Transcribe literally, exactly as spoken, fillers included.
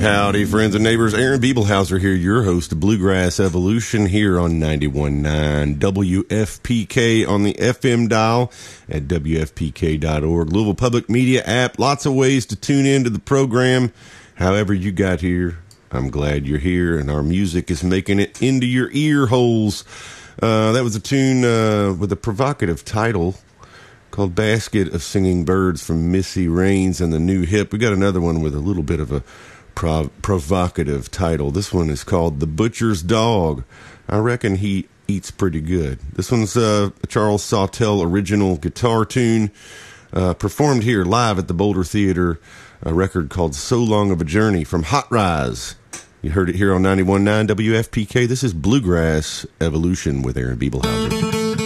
Howdy, friends and neighbors. Aaron Biebelhauser here, your host of Bluegrass Evolution here on ninety-one point nine W F P K on the F M dial at W F P K dot org. Louisville Public Media app. Lots of ways to tune into the program. However you got here, I'm glad you're here, and our music is making it into your ear holes. Uh, that was a tune uh, with a provocative title called Basket of Singing Birds from Missy Raines and the New Hip. We got another one with a little bit of a prov- provocative title. This one is called The Butcher's Dog. I reckon he eats pretty good. This one's uh, a Charles Sawtelle original guitar tune, uh, performed here live at the Boulder Theater, a record called So Long of a Journey from Hot Rise. You heard it here on ninety-one point nine W F P K. This is Bluegrass Evolution with Aaron Biebelhauser.